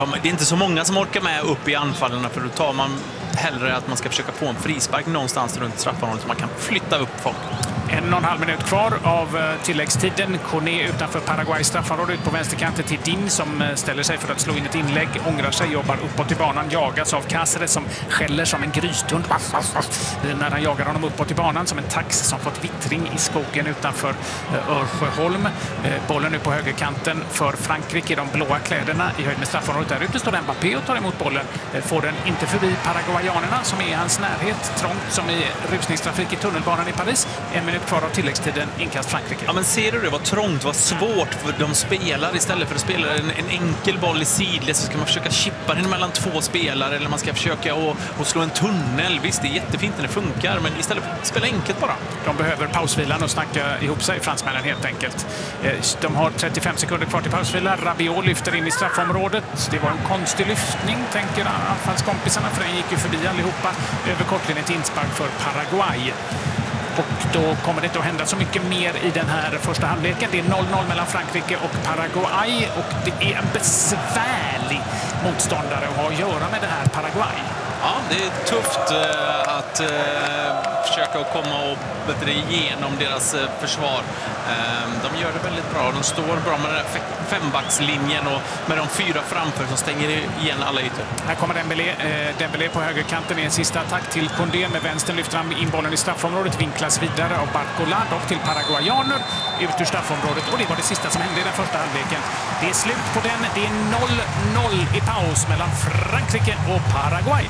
Det är inte så många som orkar med upp i anfallarna, för då tar man hellre att man ska försöka få en frispark någonstans runt straffområdet så man kan flytta upp folk. 1,5 minut kvar av tilläggstiden. Kone utanför Paraguay straffområde ut på vänsterkanten till Din som ställer sig för att slå in ett inlägg. Ångrar sig, jobbar uppåt i banan. Jagas av Cáceres som skäller som en gryshund när han jagar honom uppåt i banan som en tax som fått vittring i skogen utanför Örsjöholm. Bollen nu på högerkanten för Frankrike i de blåa kläderna i höjd med straffområdet. Där ute står Mbappé och tar emot bollen. Får den inte förbi paraguayanerna som är i hans närhet. Trångt som i rusningstrafik i tunnelbanan i Paris. 1 minut kvar av tilläggstiden, inkast Frankrike. Ja, men ser du det? Vad trångt, vad svårt för de spelar. Istället för att spela en enkel boll i sidled så ska man försöka chippa den mellan 2 spelare eller man ska försöka att slå en tunnel. Visst, det är jättefint när det funkar, men istället för att spela enkelt bara. De behöver pausvilan och snacka ihop sig, fransmännen, helt enkelt. De har 35 sekunder kvar till pausvila. Rabiot lyfter in i straffområdet. Det var en konstig lyftning, tänker anfallskompisarna, för den gick ju förbi allihopa. Över kortlinjen till inspark för Paraguay. Och då kommer det inte att hända så mycket mer i den här första halvleken. Det är 0-0 mellan Frankrike och Paraguay och det är en besvärlig motståndare att ha att göra med det här Paraguay. Ja, det är tufft att försöka komma och bättre igenom deras försvar. De gör det väldigt bra. De står bra med den där fembackslinjen och med de 4 framför som stänger igen alla ytor. Här kommer Dembélé på högerkanten i en sista attack till Condé. Med vänstern lyfter han in bollen i straffområdet. Vinklas vidare av Barcola och till paraguayaner ut ur straffområdet. Och det var det sista som hände i den första halvleken. Det är slut på den. Det är 0-0 i paus mellan Frankrike och Paraguay.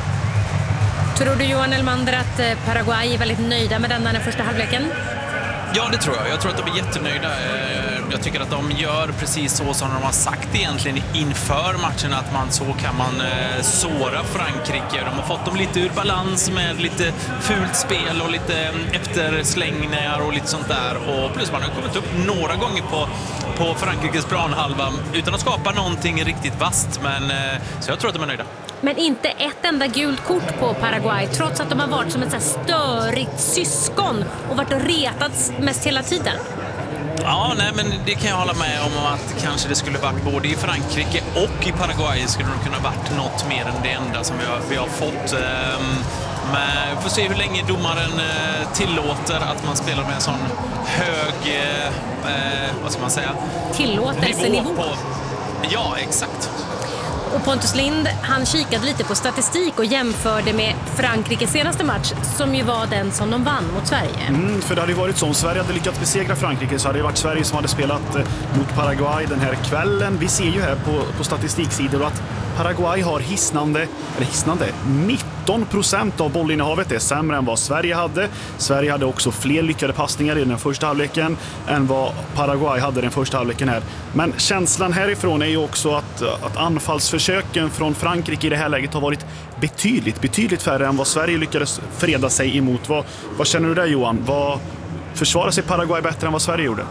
Tror du, Johan Elmander, att Paraguay är väldigt nöjda med den första halvleken? Ja, det tror jag. Jag tror att de är jättenöjda. Jag tycker att de gör precis så som de har sagt egentligen inför matchen, att så kan man såra Frankrike. De har fått dem lite ur balans med lite fult spel och lite efterslängningar och lite sånt där. Och plus man har kommit upp några gånger på Frankrikes planhalva utan att skapa någonting riktigt vasst. Men så jag tror att de är nöjda. Men inte ett enda gult kort på Paraguay, trots att de har varit som ett så här störigt syskon och varit och retats mest hela tiden. Ja, nej, men det kan jag hålla med om, att kanske det skulle varit både i Frankrike och i Paraguay skulle det kunna varit något mer än det enda som vi har fått. Men vi får se hur länge domaren tillåter att man spelar med en sån hög, vad ska man säga? Tillåtelsenivå. Ja, exakt. Och Pontus Lind, han kikade lite på statistik och jämförde med Frankrikes senaste match, som ju var den som de vann mot Sverige. För det hade ju varit så, om Sverige hade lyckats besegra Frankrike så hade det varit Sverige som hade spelat mot Paraguay den här kvällen. Vi ser ju här på statistiksidor att Paraguay har hisnande 19% av bollinnehavet. Det är sämre än vad Sverige hade. Sverige hade också fler lyckade passningar i den första halvleken än vad Paraguay hade den första halvleken här. Men känslan härifrån är ju också att anfallsförsöken från Frankrike i det här läget har varit betydligt färre än vad Sverige lyckades freda sig emot. Vad känner du där, Johan? Försvarar sig Paraguay bättre än vad Sverige gjorde?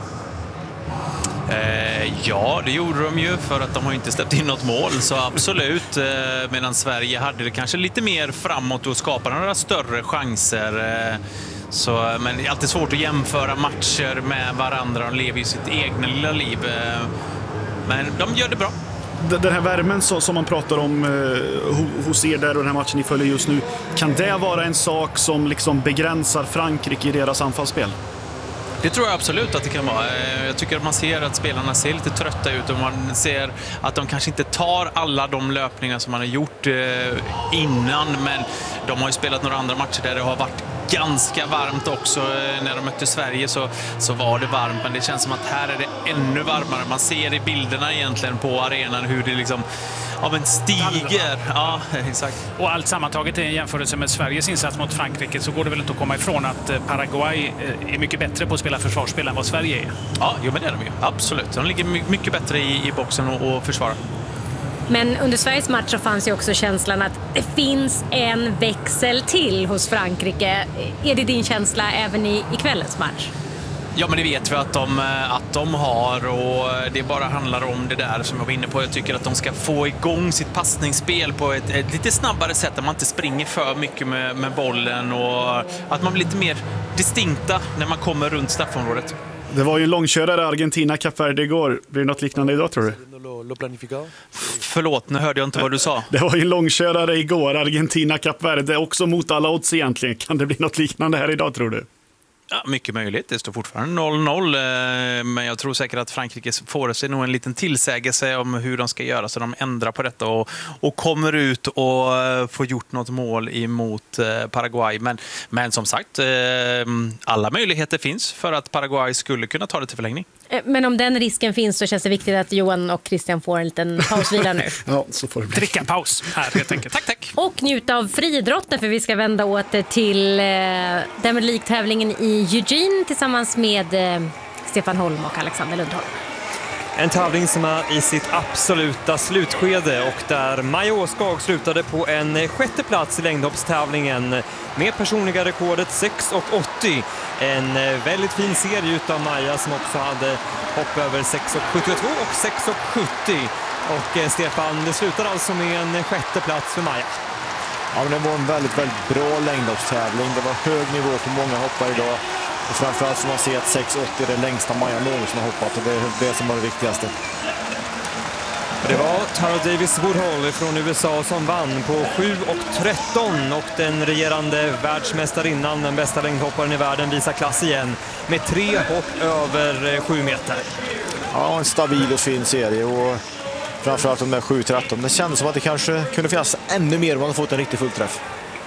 Ja, det gjorde de ju, för att de har inte släppt in något mål, så absolut. Medan Sverige hade det kanske lite mer framåt och skapade några större chanser. Men det är alltid svårt att jämföra matcher med varandra. De lever ju sitt egna lilla liv. Men de gör det bra. Den här värmen som man pratar om hos er där och den här matchen ni följer just nu, kan det vara en sak som liksom begränsar Frankrike i deras anfallsspel? Det tror jag absolut att det kan vara. Jag tycker att man ser att spelarna ser lite trötta ut och man ser att de kanske inte tar alla de löpningar som man har gjort innan, men de har ju spelat några andra matcher där det har varit ganska varmt också. När de mötte Sverige så var det varmt, men det känns som att här är det ännu varmare. Man ser i bilderna egentligen på arenan hur det liksom stiger. Ja, exakt. Och allt sammantaget i en jämförelse med Sveriges insats mot Frankrike så går det väl inte att komma ifrån att Paraguay är mycket bättre på att spela försvarsspel än vad Sverige är. Ja, men det är de ju. Absolut. De ligger mycket bättre i boxen och försvarar. Men under Sveriges match så fanns ju också känslan att det finns en växel till hos Frankrike. Är det din känsla även i kvällens match? Ja, men det vet vi att de har, och det bara handlar om det där som jag var inne på. Jag tycker att de ska få igång sitt passningsspel på ett lite snabbare sätt, där man inte springer för mycket med bollen och att man blir lite mer distinkta när man kommer runt straffområdet. Det var ju en långkörare Argentina-Kap Verde igår. Blir det något liknande idag, tror du? lo planificado. Förlåt, nu hörde jag inte vad du sa. Det var ju en långkörare igår, Argentina, Kap Verde, också mot alla odds egentligen. Kan det bli något liknande här idag, tror du? Ja, mycket möjligt. Det står fortfarande 0-0. Men jag tror säkert att Frankrike får sig nog en liten tillsägelse om hur de ska göra. Så de ändrar på detta och kommer ut och får gjort något mål emot Paraguay. Men som sagt, alla möjligheter finns för att Paraguay skulle kunna ta det till förlängning. Men om den risken finns så känns det viktigt att Johan och Christian får en liten pausvila nu. Ja, så får det bli. Dricka en paus här helt enkelt. Tack. Och njuta av friidrotten, för vi ska vända åter till Diamond League-tävlingen i Eugene tillsammans med Stefan Holm och Alexander Lundholm. En tävling som är i sitt absoluta slutskede och där Maja Åskog slutade på en sjätte plats i längdhoppstävlingen med personliga rekordet 6,80. En väldigt fin serie utav Maja som också hade hopp över 6,72 och 6,70. Och Stefan, det slutar alltså med en sjätte plats för Maja. Ja, men det var en väldigt, väldigt bra längdhoppstävling. Det var hög nivå på många hoppare idag. Och framförallt får man se att 6,80 är det längsta Maja någonsin har hoppat. Och det är det som var det viktigaste. Det var Tara Davis Woodhull från USA som vann på 7,13 och den regerande världsmästarinnan, den bästa längdhopparen i världen, visar klass igen med 3 hopp över 7 meter. Ja, en stabil och fin serie och framförallt de där 7,13. Det kändes som att det kanske kunde finnas ännu mer om man fått en riktig fullträff.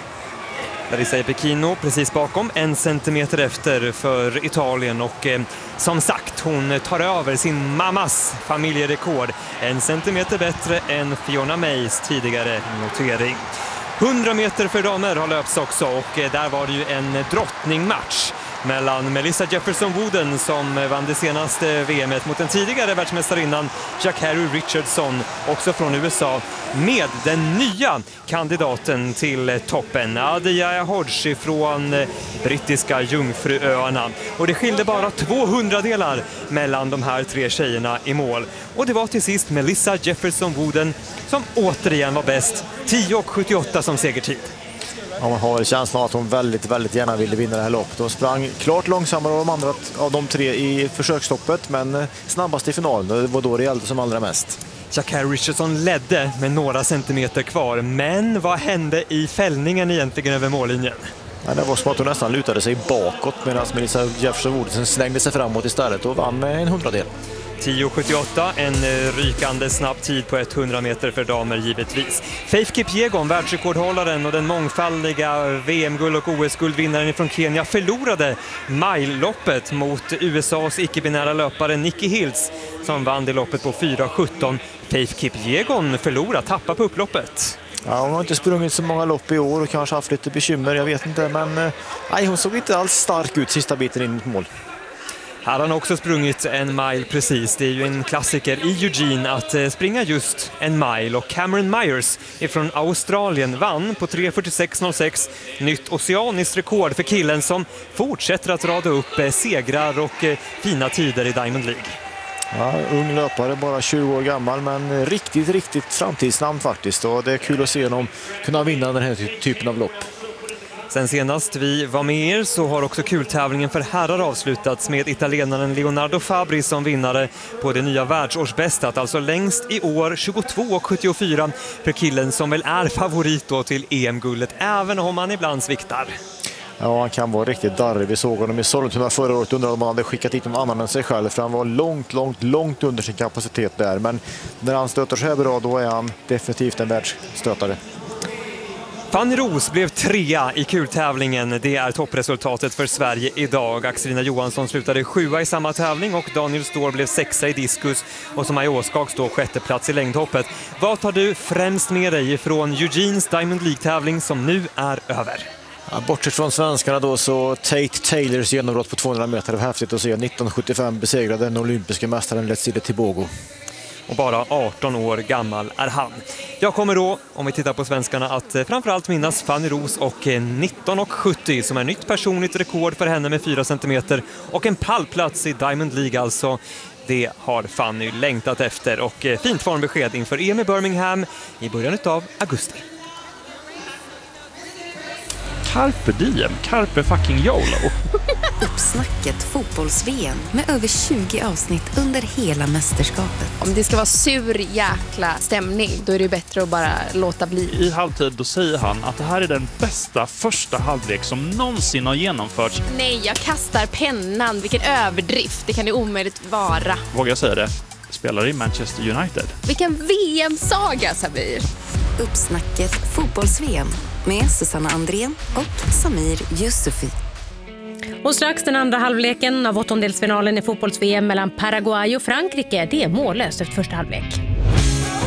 Larissa Epicino precis bakom, 1 centimeter efter för Italien och som sagt, hon tar över sin mammas familjerekord. 1 centimeter bättre än Fiona Mays tidigare notering. 100 meter för damer har löpts också och där var det ju en drottningmatch mellan Melissa Jefferson-Wooden som vann det senaste VM:et mot den tidigare världsmästarinnan Jacari Richardson, också från USA, med den nya kandidaten till toppen, Adia Hodge från brittiska Jungfruöarna. Och det skilde bara 200-delar mellan de här 3 tjejerna i mål. Och det var till sist Melissa Jefferson-Wooden som återigen var bäst, 10,78 som segertid. Ja, man har känslan av att hon väldigt, väldigt gärna ville vinna det här loppet. Hon sprang klart långsammare av de 3 i försöksstoppet, men snabbast i finalen. Det var då det gällde som allra mest. Jacari Richardson ledde med några centimeter kvar, men vad hände i fällningen egentligen över mållinjen? Ja, det var som att hon nästan lutade sig bakåt medan Melissa Jefferson-Wooden slängde sig framåt istället och vann med en 100-del. 10,78, en rykande snabb tid på 100 meter för damer givetvis. Faith Kipyegon, världsrekordhållaren och den mångfaldiga VM-guld och OS-guldvinnaren från Kenya, förlorade mile-loppet mot USAs icke-binära löpare Nikki Hills som vann det loppet på 4,17. Faith Kipyegon förlorade, tappade på upploppet. Ja, hon har inte sprungit så många lopp i år och kanske haft lite bekymmer, jag vet inte. Men hon såg inte alls stark ut sista biten in mot mål. Här har han också sprungit en mile precis. Det är ju en klassiker i Eugene att springa just en mile. Och Cameron Myers från Australien vann på 3:46,06. Nytt oceaniskt rekord för killen som fortsätter att rada upp segrar och fina tider i Diamond League. Ja, ung löpare, bara 20 år gammal, men riktigt framtidsnamn faktiskt. Och det är kul att se honom kunna vinna den här typen av lopp. Sen senast vi var med er så har också kultävlingen för herrar avslutats med italienaren Leonardo Fabri som vinnare på det nya världsårsbästat, alltså längst i år, 22,74 för killen som väl är favorit då till EM-guldet, även om han ibland sviktar. Ja, han kan vara riktigt darrig. Vi såg honom i Sollentuna förra året, undrade om han hade skickat dit någon annan än sig själv, för han var långt under sin kapacitet där. Men när han stöter så här bra, då är han definitivt en världsstötare. Fanny Ros blev 3 i kultävlingen. Det är toppresultatet för Sverige idag. Axelina Johansson slutade 7 i samma tävling och Daniel Ståhl blev 6 i diskus. Och som Maja Åskog står 6:e plats i längdhoppet. Vad tar du främst med dig från Eugenes Diamond League-tävling som nu är över? Ja, bortsett från svenskarna då, så Tate Taylors genombrott på 200 meter är häftigt att se. 1975 besegrade den olympiska mästaren Letside Tebogo. Och bara 18 år gammal är han. Jag kommer då, om vi tittar på svenskarna, att framförallt minnas Fanny Ros och 19,70 som är nytt personligt rekord för henne med 4 centimeter och en pallplats i Diamond League alltså. Det har Fanny längtat efter och fint formbesked inför EM i Birmingham i början av augusti. Carpe diem, carpe fucking YOLO. Uppsnacket fotbolls-VM med över 20 avsnitt under hela mästerskapet. Om det ska vara sur jäkla stämning, då är det bättre att bara låta bli. I halvtid då säger han att det här är den bästa första halvlek som någonsin har genomförts. Nej, jag kastar pennan. Vilken överdrift. Det kan det omöjligt vara. Vågar jag säga det? Spelar i Manchester United. Vilken VM-saga, Samir. Uppsnacket fotbolls-VM med Susanna Andrén och Samir Yusufi. Och strax den andra halvleken av åttondelsfinalen i fotbolls-VM mellan Paraguay och Frankrike. Det är mållöst efter första halvlek.